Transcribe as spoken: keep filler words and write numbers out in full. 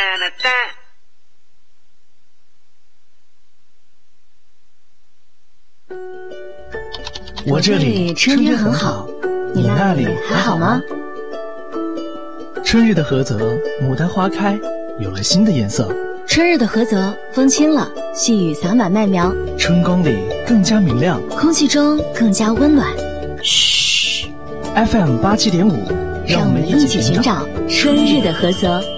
我这里春天很好，你那里还好吗？ 春日的菏泽，牡丹花开，有了新的颜色。 春日的菏泽，风轻了，细雨洒满麦苗， 春光里更加明亮， 空气中更加温暖。嘘 ，F M 八七点五， 让我们一起寻找春日的菏泽。